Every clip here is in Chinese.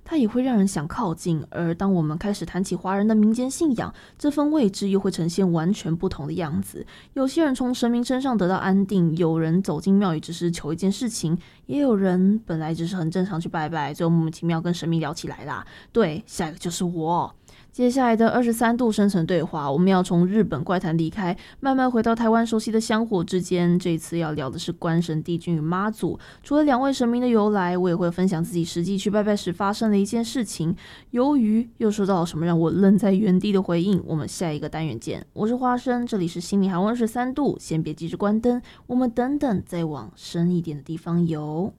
它也会让人想靠近。而当我们开始谈起华人的民间信仰，这份位置又会呈现完全不同的样子。有些人从神明身上得到安定，有人走进庙宇只是求一件事情，也有人本来只是很正常去拜拜，最后莫名其妙跟神明聊起来啦。对，下一个就是我。接下来的23度生存对话，我们要从日本怪谈离开，慢慢回到台湾熟悉的香火之间。这一次要聊的是关圣帝君与妈祖。除了2位神明的由来，我也会分享自己实际去拜拜时发生的一件事情。由于又收到了什么让我愣在原地的回应，我们下一个单元见。我是花生，这里是心理寒温23度，先别急着关灯，我们等等再往深一点的地方游。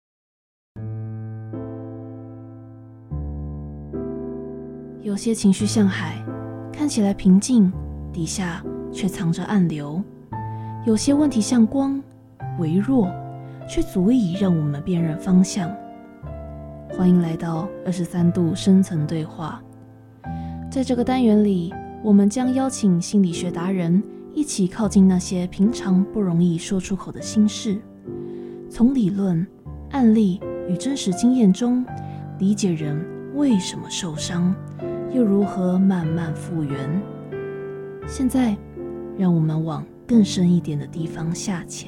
有些情绪像海，看起来平静，底下却藏着暗流；有些问题像光，微弱，却足以让我们辨认方向。欢迎来到23度深层对话。在这个单元里，我们将邀请心理学达人一起靠近那些平常不容易说出口的心事，从理论、案例与真实经验中理解人为什么受伤，又如何慢慢复原。现在让我们往更深一点的地方下潜。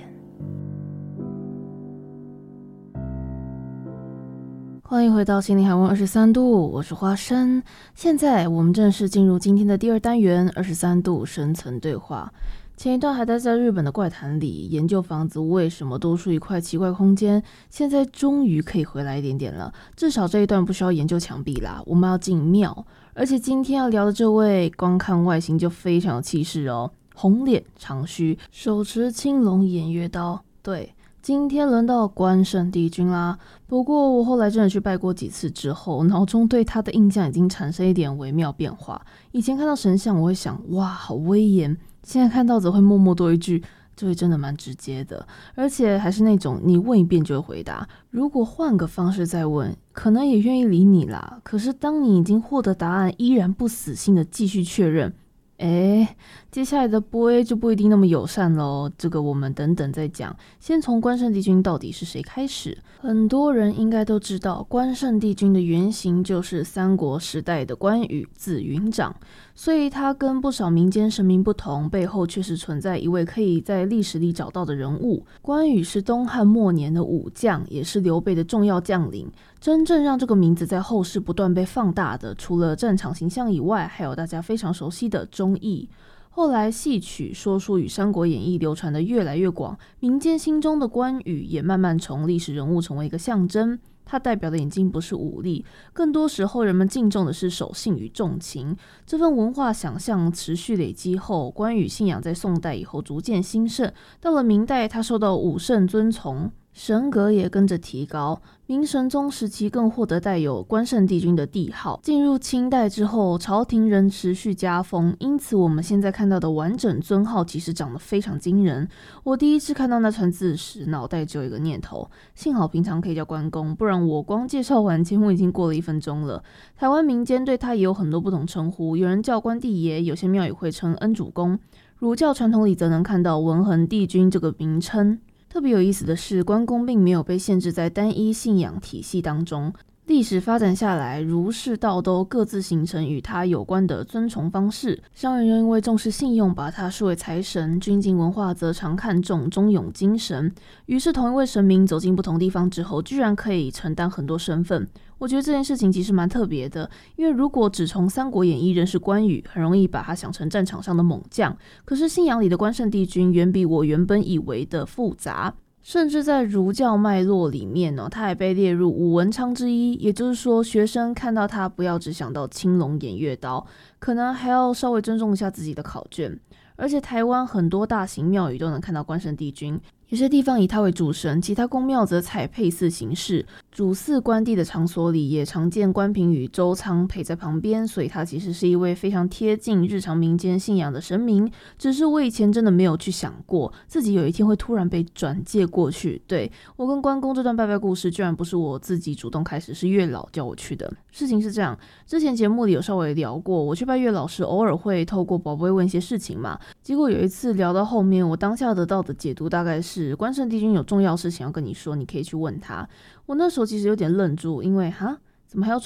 欢迎回到心理海温23度，我是花生。现在我们正式进入今天的第2单元23度深层对话。前一段还待在日本的怪谈里，研究房子为什么多出一块奇怪空间，现在终于可以回来一点点了，至少这一段不需要研究墙壁啦，我们要进庙。而且今天要聊的这位，光看外形就非常有气势哦，红脸长须，手持青龙偃月刀。对，今天轮到关圣帝君啦。不过我后来真的去拜过几次之后，脑中对他的印象已经产生一点微妙变化。以前看到神像我会想，哇，好威严，现在看到则会默默多一句，这位真的蛮直接的，而且还是那种你问一遍就会回答，如果换个方式再问，可能也愿意理你啦。可是当你已经获得答案，依然不死心的继续确认，接下来的播就不一定那么友善咯，这个我们等等再讲。先从关圣帝君到底是谁开始。很多人应该都知道，关圣帝君的原型就是三国时代的关羽，字云长。所以他跟不少民间神明不同，背后确实存在一位可以在历史里找到的人物。关羽是东汉末年的武将，也是刘备的重要将领。真正让这个名字在后世不断被放大的，除了战场形象以外，还有大家非常熟悉的忠义。后来戏曲、说书与《三国演义》流传的越来越广，民间心中的关羽也慢慢从历史人物成为一个象征。他代表的已经不是武力，更多时候人们敬重的是守信与重情。这份文化想象持续累积后，关羽信仰在宋代以后逐渐兴盛，到了明代他受到武圣尊崇，神格也跟着提高。明神宗时期更获得带有关圣帝君的帝号。进入清代之后，朝廷仍持续加封，因此我们现在看到的完整尊号其实长得非常惊人。我第一次看到那串字时，脑袋只有一个念头，幸好平常可以叫关公，不然我光介绍完节目已经过了1分钟了。台湾民间对他也有很多不同称呼，有人叫关帝爷，有些庙宇会称恩主公，儒教传统里则能看到文衡帝君这个名称。特别有意思的是，关公并没有被限制在单一信仰体系当中，历史发展下来，儒释道都各自形成与他有关的尊崇方式。商人又因为重视信用，把他视为财神；军警文化则常看重忠勇精神。于是同一位神明走进不同地方之后，居然可以承担很多身份。我觉得这件事情其实蛮特别的，因为如果只从《三国演义》认识关羽，很容易把他想成战场上的猛将。可是信仰里的关圣帝君远比我原本以为的复杂。甚至在儒教脉络里面他还被列入五文昌之一，也就是说学生看到他不要只想到青龙偃月刀，可能还要稍微尊重一下自己的考卷。而且台湾很多大型庙宇都能看到关圣帝君，有些地方以他为主神，其他宫庙则采配祀形式。主祀关帝的场所里也常见关平与周仓陪在旁边，所以他其实是一位非常贴近日常民间信仰的神明。只是我以前真的没有去想过自己有一天会突然被转介过去。对，我跟关公这段拜拜故事居然不是我自己主动开始，是月老叫我去的。事情是这样，之前节目里有稍微聊过，我去拜月老时偶尔会透过宝贝问一些事情嘛。结果有一次聊到后面，我当下得到的解读大概是关圣帝君有重要事情要跟你说，你可以去问他。我那时候其实有点愣住，因为怎么还要